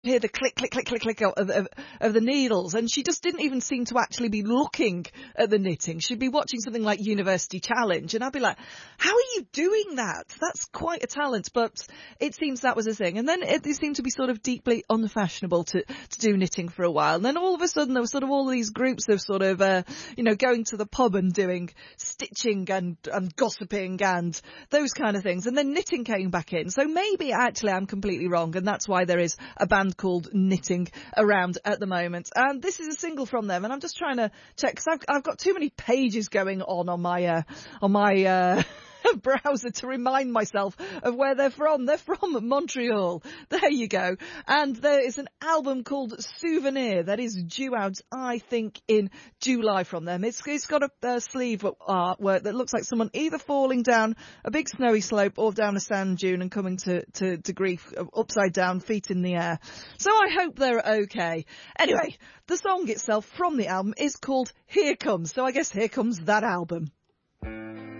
hear the click, click, click, click, click of the needles, and she just didn't even seem to actually be looking at the knitting. She'd be watching something like University Challenge, and I'd be like, how are you doing that? That's quite a talent, but it seems that was a thing. And then it seemed to be sort of deeply unfashionable to do knitting for a while. And then all of a sudden there were sort of all these groups of sort of, going to the pub and doing stitching and gossiping and those kind of things. And then knitting came back in. So maybe actually I'm completely wrong, and that's why there is a band called Knitting around at the moment. And this is a single from them, and I'm just trying to check because I've got too many pages going on my browser to remind myself of where they're from. They're from Montreal. There you go. And there is an album called Souvenir that is due out, I think, in July from them. It's got a sleeve artwork that looks like someone either falling down a big snowy slope or down a sand dune and coming to grief upside down, feet in the air. So I hope they're okay. Anyway, the song itself from the album is called Here Comes. So I guess here comes that album.